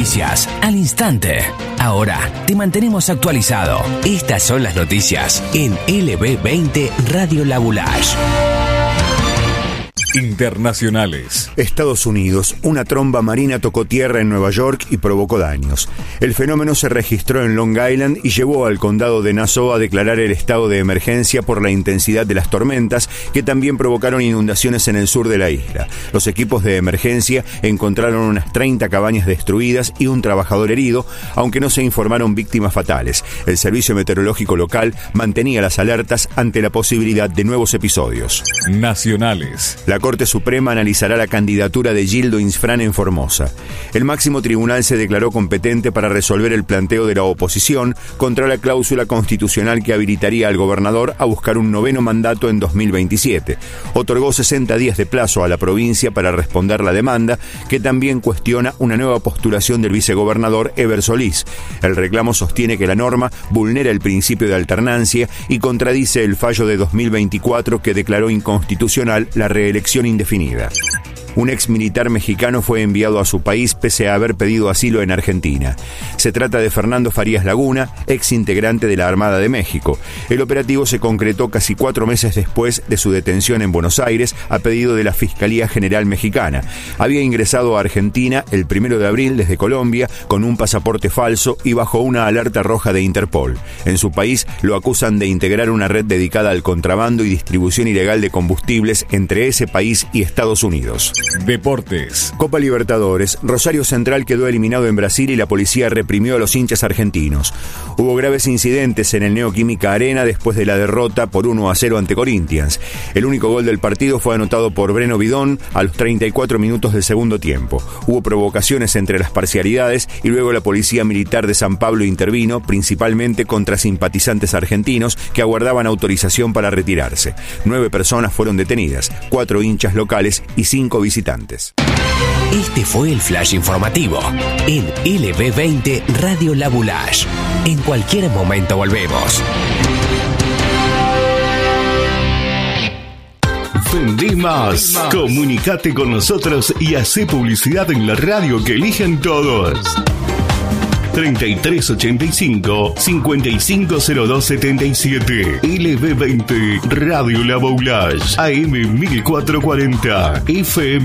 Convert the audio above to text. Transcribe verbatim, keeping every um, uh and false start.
noticias al instante. Ahora te mantenemos actualizado. Estas son las noticias en L B veinte Radio La Boulage. Internacionales. Estados Unidos. Una tromba marina tocó tierra en Nueva York y provocó daños. El fenómeno se registró en Long Island y llevó al condado de Nassau a declarar el estado de emergencia por la intensidad de las tormentas, que también provocaron inundaciones en el sur de la isla. Los equipos de emergencia encontraron unas treinta cabañas destruidas y un trabajador herido, aunque no se informaron víctimas fatales. El servicio meteorológico local mantenía las alertas ante la posibilidad de nuevos episodios. Nacionales. La Corte Suprema analizará la candidatura de Gildo Insfrán en Formosa. El máximo tribunal se declaró competente para resolver el planteo de la oposición contra la cláusula constitucional que habilitaría al gobernador a buscar un noveno mandato en dos mil veintisiete. Otorgó sesenta días de plazo a la provincia para responder la demanda, que también cuestiona una nueva postulación del vicegobernador Eber Solís. El reclamo sostiene que la norma vulnera el principio de alternancia y contradice el fallo de dos mil veinticuatro que declaró inconstitucional la reelección indefinida. Un ex militar mexicano fue enviado a su país pese a haber pedido asilo en Argentina. Se trata de Fernando Farías Laguna, ex integrante de la Armada de México. El operativo se concretó casi cuatro meses después de su detención en Buenos Aires a pedido de la Fiscalía General Mexicana. Había ingresado a Argentina el primero de abril desde Colombia con un pasaporte falso y bajo una alerta roja de Interpol. En su país lo acusan de integrar una red dedicada al contrabando y distribución ilegal de combustibles entre ese país y Estados Unidos. Deportes. Copa Libertadores. Rosario Central quedó eliminado en Brasil y la policía reprimió a los hinchas argentinos. Hubo graves incidentes en el Neoquímica Arena después de la derrota por uno a cero ante Corinthians. El único gol del partido fue anotado por Breno Bidón a los treinta y cuatro minutos del segundo tiempo. Hubo provocaciones entre las parcialidades y luego la policía militar de San Pablo intervino, principalmente contra simpatizantes argentinos que aguardaban autorización para retirarse. Nueve personas fueron detenidas, cuatro hinchas locales y cinco visitantes. Este fue el flash informativo en L B veinte Radio La Boulage. En cualquier momento volvemos. Vendí más. Comunicate con nosotros y hacé publicidad en la radio que eligen todos. treinta y tres ochenta y cinco, cincuenta y cinco cero dos setenta y siete. L B veinte Radio La Boulage. A M mil cuatrocientos cuarenta. F M